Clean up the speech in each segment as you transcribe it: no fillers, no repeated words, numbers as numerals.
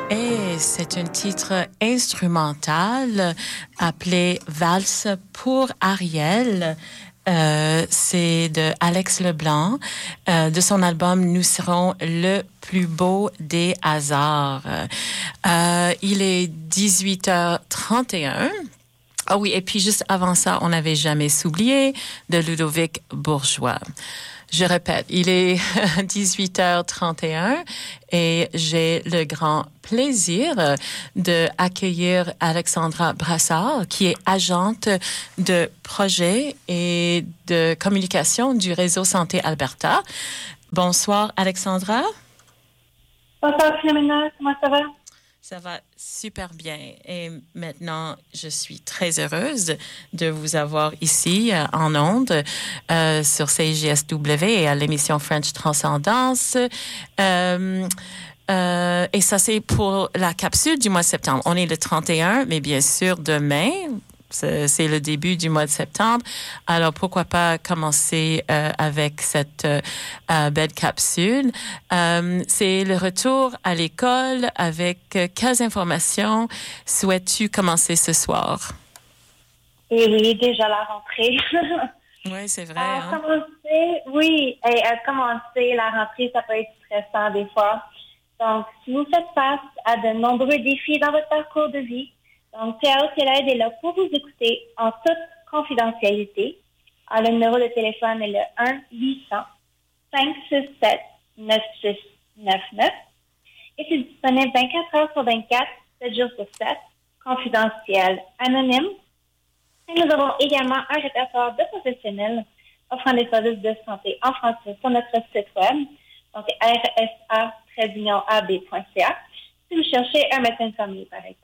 Et c'est un titre instrumental appelé Valse pour Ariel. C'est de Alex Leblanc, de son album Nous serons le plus beau des hasards. Il est 18h31. Ah oui, et puis juste avant ça, on n'avait jamais s'oublier de Ludovic Bourgeois. Je répète, il est 18h31 et j'ai le grand plaisir de accueillir Alexandra Brassard, qui est agente de projet et de communication du Réseau Santé Alberta. Bonsoir, Alexandra. Bonsoir, Philomena. Comment ça va? Ça va super bien. Et maintenant, je suis très heureuse de vous avoir ici en ondes sur CJSW et à l'émission French Transcendance. Et ça, c'est pour la capsule du mois de septembre. On est le 31, mais bien sûr, demain, c'est le début du mois de septembre. Alors, pourquoi pas commencer avec cette belle capsule. C'est le retour à l'école avec quelles informations souhaites-tu commencer ce soir? Et oui, déjà la rentrée. Oui, c'est vrai. Hein? Commencer la rentrée, ça peut être stressant des fois. Donc, si vous faites face à de nombreux défis dans votre parcours de vie, donc TAO-TLAID est là pour vous écouter en toute confidentialité. Alors, le numéro de téléphone est le 1-800-567-9699. Et c'est disponible 24 heures sur 24, 7 jours sur 7, confidentiel, anonyme. Et nous avons également un répertoire de professionnels offrant des services de santé en français sur notre site web, donc rsa-ab.ca, si vous cherchez un médecin de famille, par exemple.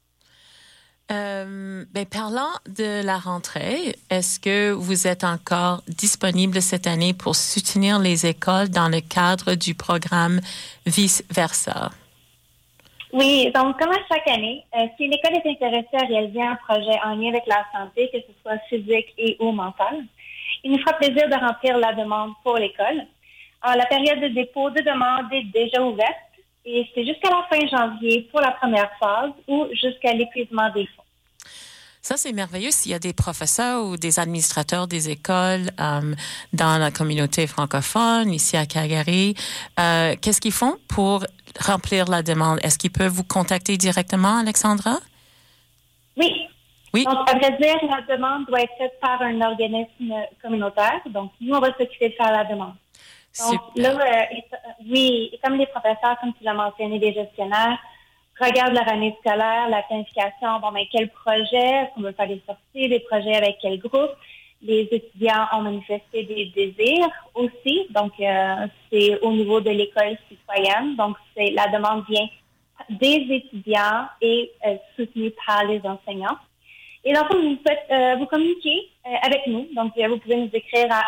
Parlant de la rentrée, est-ce que vous êtes encore disponible cette année pour soutenir les écoles dans le cadre du programme Vice Versa? Oui, donc comme à chaque année, si l'école est intéressée à réaliser un projet en lien avec la santé, que ce soit physique et ou mentale, il nous fera plaisir de remplir la demande pour l'école. Alors, la période de dépôt de demande est déjà ouverte et c'est jusqu'à la fin janvier pour la première phase ou jusqu'à l'épuisement des fonds. Ça, c'est merveilleux s'il y a des professeurs ou des administrateurs des écoles dans la communauté francophone, ici à Calgary. Qu'est-ce qu'ils font pour remplir la demande? Est-ce qu'ils peuvent vous contacter directement, Alexandra? Oui. Oui. Donc, à vrai dire, la demande doit être faite par un organisme communautaire. Donc, nous, on va s'occuper de faire la demande. Donc, super. Là, oui, et comme les professeurs, comme tu l'as mentionné, des gestionnaires, regarde leur année scolaire, la planification, quel projet, est-ce qu'on veut faire des sorties, des projets avec quel groupe. Les étudiants ont manifesté des désirs aussi. Donc, c'est au niveau de l'école citoyenne. Donc, la demande vient des étudiants et soutenue par les enseignants. Et dans le fond, vous faites, vous communiquez avec nous. Donc, vous pouvez nous écrire à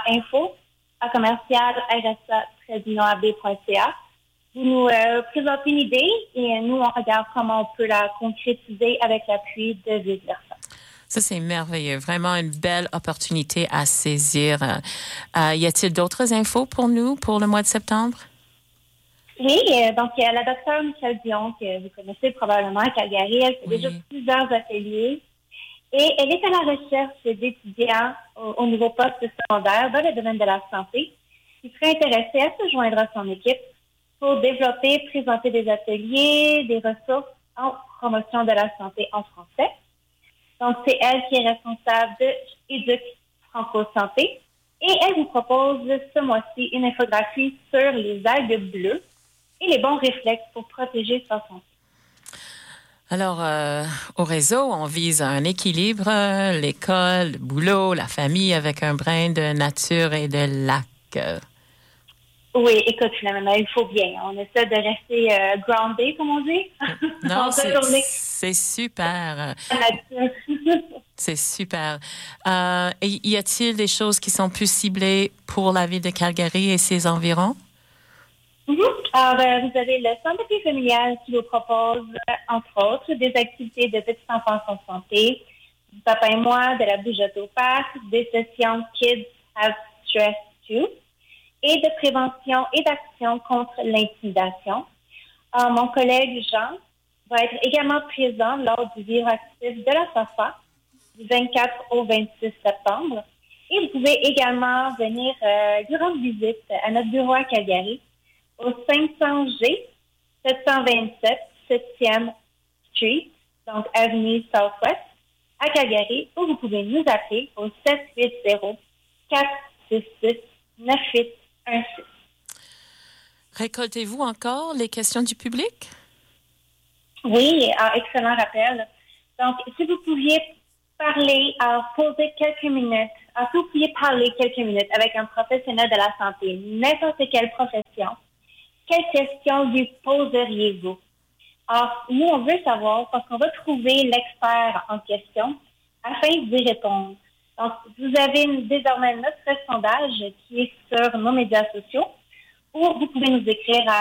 info@rsa-ab.ca. Vous nous présentez une idée et nous, on regarde comment on peut la concrétiser avec l'appui de Vice Versa. Ça, c'est merveilleux. Vraiment une belle opportunité à saisir. Y a-t-il d'autres infos pour nous pour le mois de septembre? Oui, donc il y a la docteure Michèle Dion, que vous connaissez probablement à Calgary. Elle fait déjà plusieurs ateliers. Et elle est à la recherche d'étudiants au niveau post-secondaire dans le domaine de la santé qui seraient intéressés à se joindre à son équipe pour développer, présenter des ateliers, des ressources en promotion de la santé en français. Donc, c'est elle qui est responsable de Éduc Franco-Santé. Et elle vous propose ce mois-ci une infographie sur les algues bleues et les bons réflexes pour protéger sa santé. Alors, au réseau, on vise un équilibre, l'école, le boulot, la famille avec un brin de nature et de lac. Oui, écoute, finalement, il faut bien. On essaie de rester grounded, comme on dit. Non, c'est super. C'est super. Y a-t-il des choses qui sont plus ciblées pour la ville de Calgary et ses environs? Alors, vous avez le Centre de vie familial qui vous propose, entre autres, des activités de petite enfance en santé, du papa et moi, de la bougeotte au parc, des sessions Kids Have Stress Too, et de prévention et d'action contre l'intimidation. Mon collègue Jean va être également présent lors du Vivre actif de la SAFA du 24 au 26 septembre. Et vous pouvez également venir lui rendre visite à notre bureau à Calgary au 500G 727 7e Street, donc avenue Southwest, à Calgary, où vous pouvez nous appeler au 780-466-9816. Récoltez-vous encore les questions du public? Oui, excellent rappel. Donc, si vous pouviez poser quelques minutes, si vous pouviez parler quelques minutes avec un professionnel de la santé, n'importe quelle profession, quelles questions lui poseriez-vous? Alors, nous, on veut savoir parce qu'on va trouver l'expert en question afin d'y répondre. Donc, vous avez désormais notre sondage qui est sur nos médias sociaux ou vous pouvez nous écrire à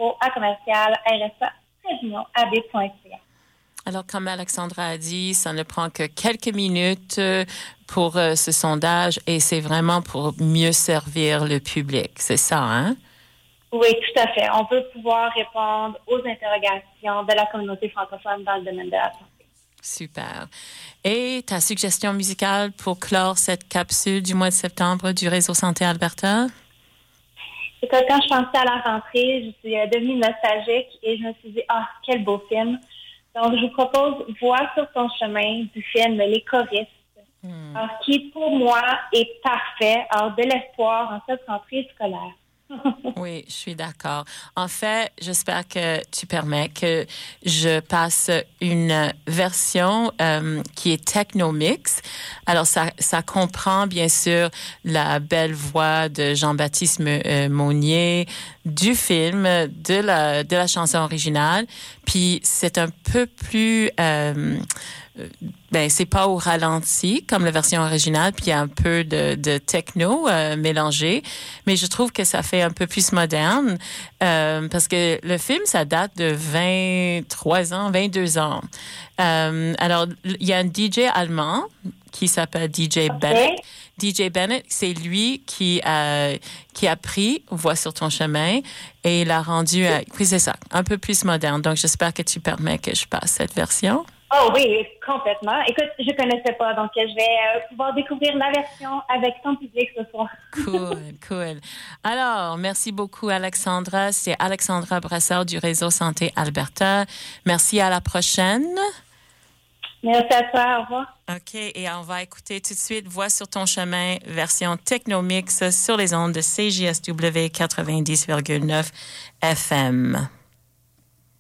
info@rsa-ab.ca. Alors, comme Alexandra a dit, ça ne prend que quelques minutes pour ce sondage et c'est vraiment pour mieux servir le public. C'est ça, hein? Oui, tout à fait. On veut pouvoir répondre aux interrogations de la communauté francophone dans le domaine de la santé. Super. Et ta suggestion musicale pour clore cette capsule du mois de septembre du Réseau Santé Alberta? Écoute, quand je pensais à la rentrée, je suis devenue nostalgique et je me suis dit, quel beau film. Donc, je vous propose Vois sur ton chemin du film Les choristes, qui pour moi est parfait, de l'espoir en cette rentrée scolaire. Oui, je suis d'accord. En fait, j'espère que tu permets que je passe une version qui est techno-mix. Alors, ça comprend bien sûr la belle voix de Jean-Baptiste Monnier, du film, de la chanson originale. Puis, c'est un peu plus... c'est pas au ralenti comme la version originale, puis il y a un peu de techno mélangé, mais je trouve que ça fait un peu plus moderne parce que le film, ça date de 23 ans, 22 ans. Alors, il y a un DJ allemand qui s'appelle DJ Bennett. DJ Bennett, c'est lui qui a pris Vois sur ton chemin et l'a rendu, oui, c'est ça, un peu plus moderne. Donc, j'espère que tu permets que je passe cette version. Oh oui, complètement. Écoute, je connaissais pas, donc je vais pouvoir découvrir la version avec ton public ce soir. Cool. Alors, merci beaucoup, Alexandra. C'est Alexandra Brassard du Réseau Santé Alberta. Merci, à la prochaine. Merci à toi, au revoir. OK, et on va écouter tout de suite Vois sur ton chemin, version Technomix sur les ondes de CJSW 90,9 FM.